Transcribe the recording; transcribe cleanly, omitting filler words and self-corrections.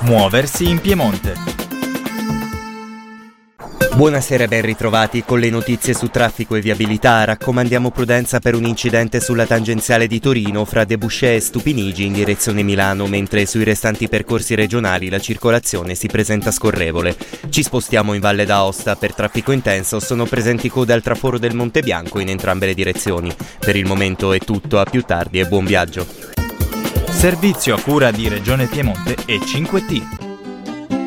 Muoversi in Piemonte. Buonasera e ben ritrovati. Con le notizie su traffico e viabilità raccomandiamo prudenza per un incidente sulla tangenziale di Torino fra Debuscè e Stupinigi in direzione Milano, mentre sui restanti percorsi regionali la circolazione si presenta scorrevole. Ci spostiamo in Valle d'Aosta. Per traffico intenso sono presenti code al traforo del Monte Bianco in entrambe le direzioni. Per il momento è tutto, a più tardi e buon viaggio. Servizio a cura di Regione Piemonte e 5T.